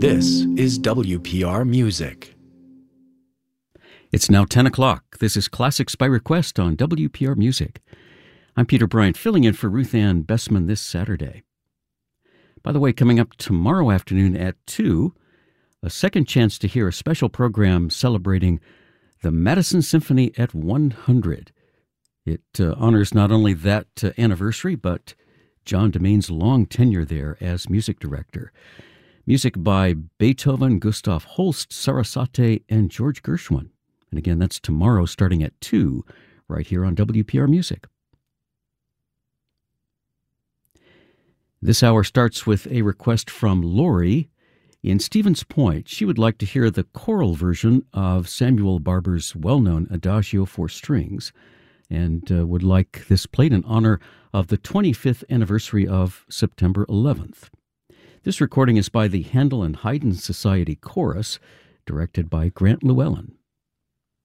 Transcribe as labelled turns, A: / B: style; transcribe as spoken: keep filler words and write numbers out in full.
A: This is W P R Music.
B: It's now ten o'clock. This is Classics by Request on W P R Music. I'm Peter Bryant, filling in for Ruth Ann Bessman this Saturday. By the way, coming up tomorrow afternoon at two, a second chance to hear a special program celebrating the Madison Symphony at one hundred. It uh, honors not only that uh, anniversary, but John DeMain's long tenure there as music director. Music by Beethoven, Gustav Holst, Sarasate, and George Gershwin. And again, that's tomorrow starting at two, right here on W P R Music. This hour starts with a request from Lori in Stevens Point. She would like to hear the choral version of Samuel Barber's well-known Adagio for Strings, and uh, would like this played in honor of the twenty-fifth anniversary of September eleventh. This recording is by the Handel and Haydn Society Chorus, directed by Grant Llewellyn.